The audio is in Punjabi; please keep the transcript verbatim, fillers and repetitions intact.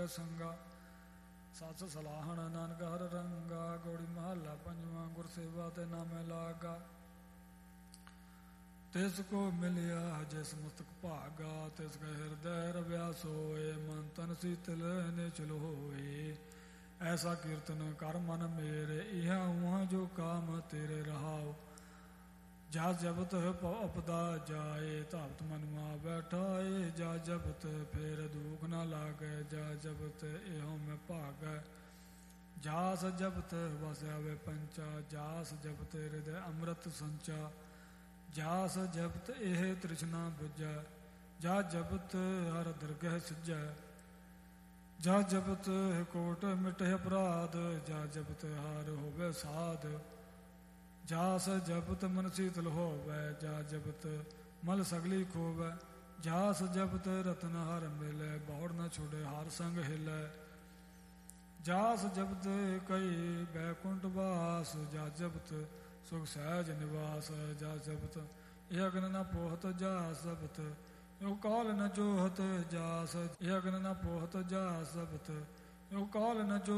ਗੁਰ ਸੰਗਾ। ਸੱਚ ਸਲਾਹਣ ਨਾਨਕ ਹਰ ਰੰਗਾ। ਗੋੜੀ ਮਹੱਲਾ ਪੰਜਵਾਂ। ਗੁਰ ਸੇਵਾ ਤੇ ਨਾਮੇ ਲਾਗਾ। ਤਿਸ ਕੋ ਮਿਲਿਆ ਜਿਸ ਮੁਸਤਕ ਭਾਗਾ। ਤਿਸ ਕੈ ਹਿਰਦੈ ਰਵਿਆ ਸੋਏ। ਮਨ ਤਨ ਸੀਤਲ ਨਿਚਲ ਹੋਏ। ਐਸਾ ਕੀਰਤਨ ਕਰ ਮਨ ਮੇਰੇ। ਇਹਾਂ ਉਹਾਂ ਜੋ ਕਾਮ ਤੇਰੇ ਰਹਾਓ। ਜਾ ਜਬਤ ਅਪਦਾ ਜਾਏ। ਧਾਵਤ ਮਨੁਆ ਬੈਠਾਏ। ਜਾ ਜਬਤ ਫੇਰ ਦੁਖ ਨਾ ਲਾਗੈ। ਜਾ ਜਬਤ ਇਹੋ ਮੈਂ ਭਾਗੈ। ਜਾਸ ਜਬਤ ਵਸ ਆਵੇ ਪੰਚਾ। ਜਾਸ ਜਬਤ ਹਿਰਦੈ ਅੰਮ੍ਰਿਤ ਸੰਚਾ। ਜਾਸ ਜਬਤ ਇਹ ਤ੍ਰਿਸ਼ਨਾ ਬੁਝੈ। ਜਾ ਜਬਤ ਹਰ ਦਰਗਹਿ ਸਿਜੈ। ਜਾ ਜਬਤ ਕੋਟ ਮਿਟੇ ਅਪਰਾਧ। ਜਾ ਜਬਤ ਹਾਰ ਹੋਵੇ ਸਾਧ। ਜਾਸ ਜਬਤ ਮਨ ਸੀਤਲ ਹੋਵੈ। ਜਾ ਜਬਤ ਮਲ ਸਗਲੀ ਖੋਵੈ। ਜਾਸ ਜਬਤ ਰਤਨ ਹਰ ਮਿਲੈ। ਬੌੜ ਨ ਛੋੜੇ ਹਰ ਸੰਗ ਹਿਲੈ। ਜਾਸ ਜਬਤ ਕਈ ਬੈਕੁੰਠ ਵਾਸ। ਜਾ ਜਬਤ ਸੁਖ ਸਹਿਜ ਨਿਵਾਸ। ਜਾ ਜਬਤ ਇਹ ਅਗਨ ਨ ਪੋਹਤ। ਜਾ ਸਬਤ ਇਹ ਕਾਲ ਨ ਜੋਹਤ। ਜਾਸ ਇਹ ਅਗਨ ਨ ਪੋਹਤ। ਜਾ ਸਬਤ ਇਹ ਕਾਲ ਨ ਜੋ